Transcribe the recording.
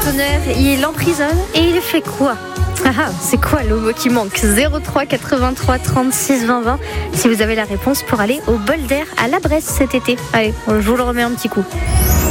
l'empoisonneur, il l'emprisonne et il fait quoi? C'est quoi le mot qui manque? 03 83 36 20 20 si vous avez la réponse pour aller au bol d'air à la Bresse cet été. Allez, je vous le remets un petit coup.